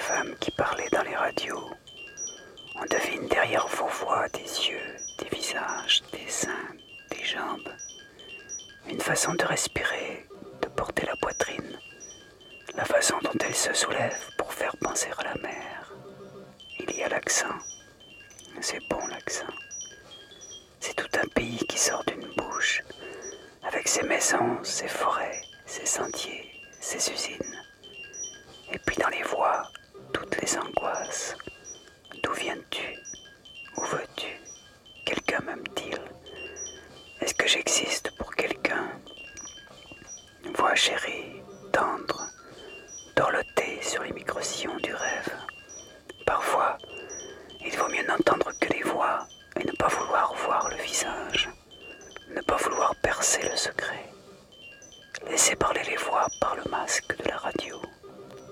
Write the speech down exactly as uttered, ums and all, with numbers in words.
femmes qui parlaient dans les radios. On devine derrière vos voix des yeux, des visages, des seins, des jambes. Une façon de respirer, de porter la poitrine. La façon dont elles se soulèvent pour faire penser à la mer. Il y a l'accent. C'est bon l'accent. C'est tout un pays qui sort d'une bouche, avec ses maisons, ses forêts, ses sentiers, ses usines. Et puis dans les voix, toutes les angoisses. D'où viens-tu? Où veux-tu? Quelqu'un m'aime-t-il? Est-ce que j'existe pour quelqu'un? Voix chérie, tendre, dorlotée sur les micro-sillons du rêve. Parfois, il vaut mieux n'entendre que les voix et ne pas vouloir voir le visage, ne pas vouloir percer le secret. Laissez parler les voix par le masque de la radio.